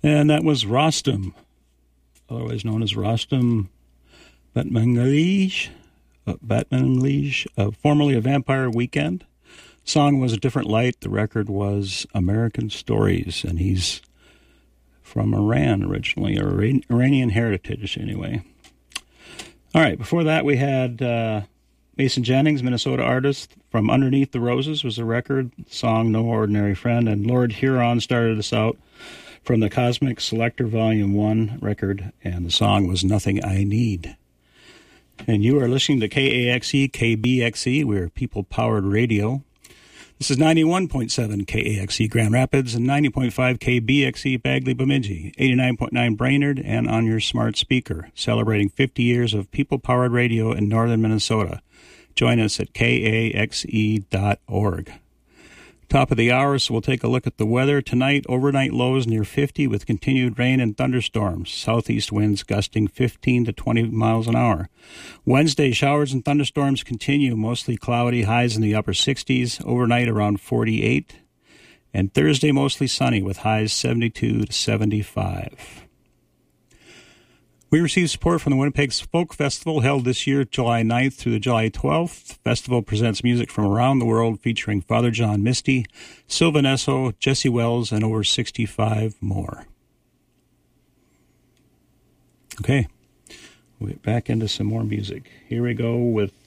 And that was Rostam, otherwise known as Rostam Batmanglij, formerly of Vampire Weekend. Song was A Different Light. The record was American Stories, and he's from Iran originally, or Iranian heritage anyway. All right, before that we had Mason Jennings, Minnesota artist, from Underneath the Roses was the record, song No Ordinary Friend, and Lord Huron started us out from the Cosmic Selector Volume 1 record, and the song was Nothing I Need. And you are listening to KAXE, KBXE, we're people-powered radio. This is 91.7 KAXE Grand Rapids and 90.5 KBXE Bagley Bemidji, 89.9 Brainerd, and on your smart speaker, celebrating 50 years of people-powered radio in northern Minnesota. Join us at kaxe.org. Top of the hour, so we'll take a look at the weather. Tonight, overnight lows near 50 with continued rain and thunderstorms. Southeast winds gusting 15 to 20 miles an hour. Wednesday, showers and thunderstorms continue, mostly cloudy, highs in the upper 60s, overnight around 48. And Thursday, mostly sunny with highs 72 to 75. We received support from the Winnipeg Folk Festival, held this year, July 9th through the July 12th. The festival presents music from around the world, featuring Father John Misty, Sylvan Esso, Jesse Wells, and over 65 more. Okay, we'll get back into some more music. Here we go with